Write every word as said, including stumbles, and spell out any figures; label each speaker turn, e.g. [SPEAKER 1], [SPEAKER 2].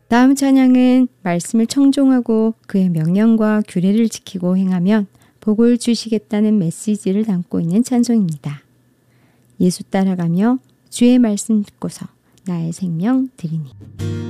[SPEAKER 1] 다음 찬양은 말씀을 청종하고 그의 명령과 규례를 지키고 행하면 복을 주시겠다는 메시지를 담고 있는 찬송입니다. 예수 따라가며 주의 말씀 듣고서 나의 생명 드리니.